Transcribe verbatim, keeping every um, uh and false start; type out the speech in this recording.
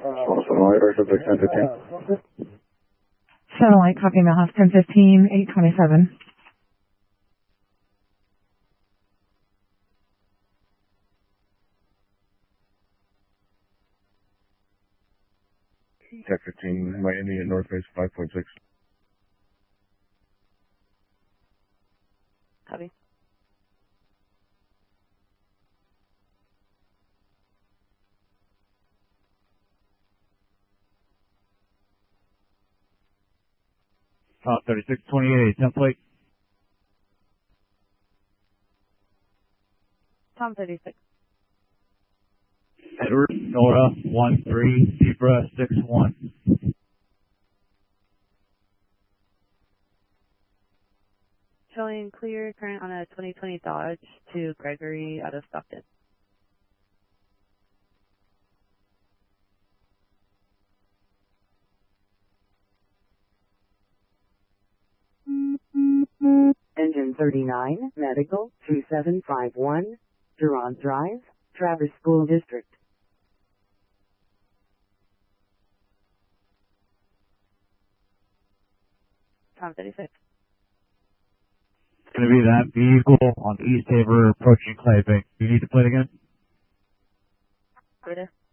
Satellite, subject ten fifteen. Satellite, copy Millhouse ten fifteen, eight twenty-seven. ten fifteen, Miami at North Base five point six. Copy. Top thirty-six twenty-eight, template. Tom thirty-six. Edward, Nora, one three, Zebra, six one. Showing clear current on a twenty twenty Dodge to Gregory out of Stockton. Engine thirty-nine, Medical, two seven five one, Durand Drive, Traverse School District. Tom thirty-six. It's going to be that vehicle on East Haver approaching Clay Bank. Do you need to play it again? Later.